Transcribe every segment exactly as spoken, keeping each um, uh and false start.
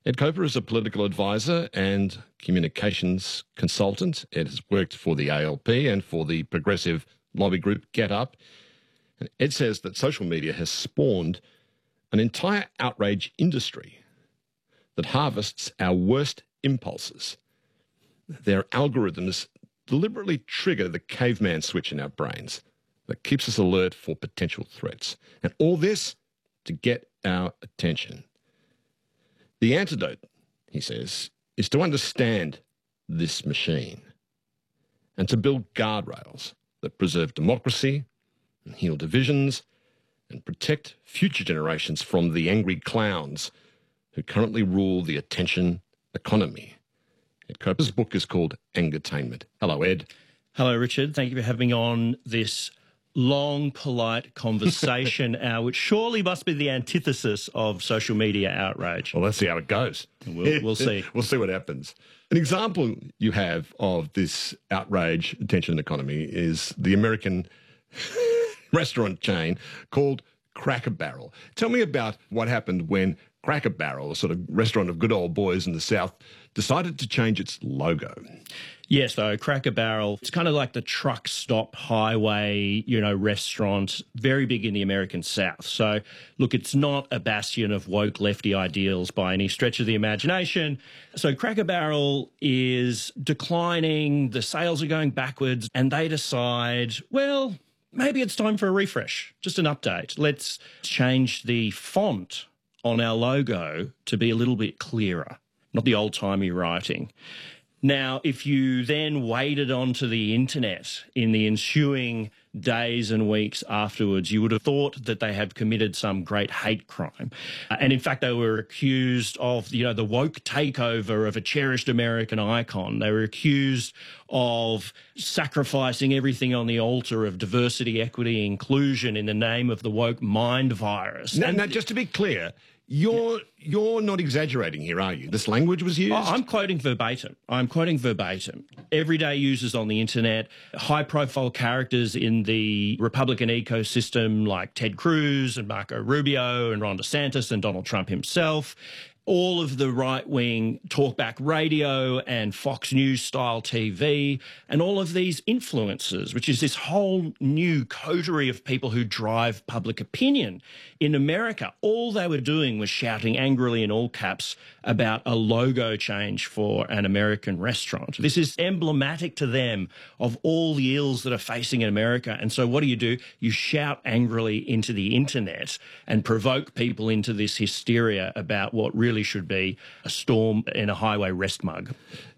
Ed Koper is a political advisor and communications consultant. Ed has worked for the A L P and for the progressive lobby group Get Up. And Ed says that social media has spawned an entire outrage industry that harvests our worst impulses. Their algorithms deliberately trigger the caveman switch in our brains that keeps us alert for potential threats. And all this to get our attention. The antidote, he says, is to understand this machine and to build guardrails that preserve democracy and heal divisions and protect future generations from the angry clowns who currently rule the attention economy. Ed Koper's book is called Angertainment. Hello, Ed. Hello, Richard. Thank you for having me on this long, polite conversation hour, which surely must be the antithesis of social media outrage. Well, let's see how it goes. We'll, we'll see. We'll see what happens. An example you have of this outrage attention economy is the American restaurant chain called Cracker Barrel. Tell me about what happened when Cracker Barrel, a sort of restaurant of good old boys in the South, decided to change its logo. Yes, though, Cracker Barrel, it's kind of like the truck stop highway, you know, restaurant, very big in the American South. So, look, it's not a bastion of woke lefty ideals by any stretch of the imagination. So Cracker Barrel is declining, the sales are going backwards, and they decide, well, maybe it's time for a refresh, just an update. Let's change the font on our logo to be a little bit clearer, not the old-timey writing. Now, if you then waded onto the internet in the ensuing days and weeks afterwards, you would have thought that they had committed some great hate crime. Uh, and in fact, they were accused of, you know, the woke takeover of a cherished American icon. They were accused of sacrificing everything on the altar of diversity, equity, inclusion in the name of the woke mind virus. Now, and now just to be clear, You're you're not exaggerating here, are you? This language was used? Oh, I'm quoting verbatim. I'm quoting verbatim. Everyday users on the internet, high-profile characters in the Republican ecosystem like Ted Cruz and Marco Rubio and Ron DeSantis and Donald Trump himself, all of the right-wing talkback radio and Fox News-style T V, and all of these influencers, which is this whole new coterie of people who drive public opinion in America. All they were doing was shouting angrily in all caps about a logo change for an American restaurant. This is emblematic to them of all the ills that are facing in America. And so what do you do? You shout angrily into the internet and provoke people into this hysteria about what really should be a storm in a highway rest mug.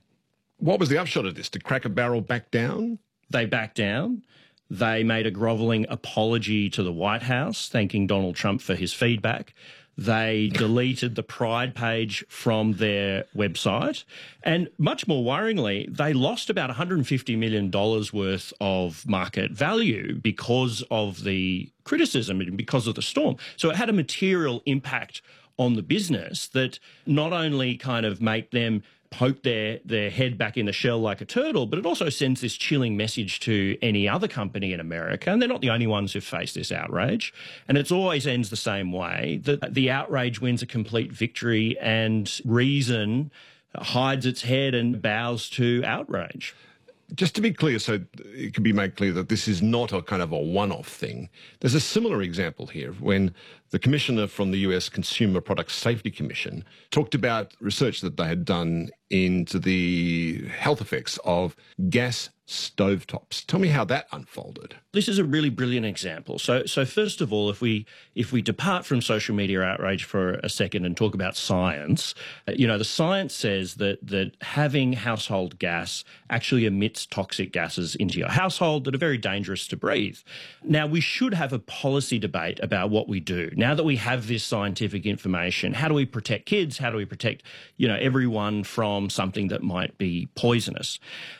What was the upshot of this? Did Cracker Barrel back down? They backed down. They made a grovelling apology to the White House, thanking Donald Trump for his feedback. They deleted the Pride page from their website. And much more worryingly, they lost about one hundred fifty million dollars worth of market value because of the criticism and because of the storm. So it had a material impact on the business that not only kind of make them poke their, their head back in the shell like a turtle, but it also sends this chilling message to any other company in America. And they're not the only ones who've faced this outrage. And it always ends the same way, that the outrage wins a complete victory and reason hides its head and bows to outrage. Just to be clear, so it can be made clear that this is not a kind of a one-off thing. There's a similar example here when the commissioner from the U S Consumer Product Safety Commission talked about research that they had done into the health effects of gas stovetops. Tell me how that unfolded. This is a really brilliant example. So, so first of all, if we if we depart from social media outrage for a second and talk about science, uh, you know, the science says that that having household gas actually emits toxic gases into your household that are very dangerous to breathe. Now, we should have a policy debate about what we do. Now that we have this scientific information, how do we protect kids? How do we protect, you know, everyone from something that might be poisonous?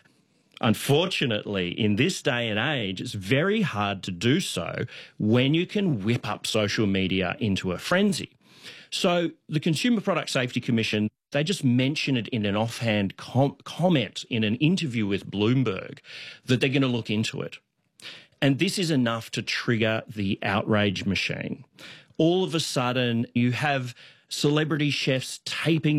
Unfortunately, in this day and age, it's very hard to do so when you can whip up social media into a frenzy. So the Consumer Product Safety Commission, they just mention it in an offhand com comment in an interview with Bloomberg that they're going to look into it. And this is enough to trigger the outrage machine. All of a sudden, you have celebrity chefs taping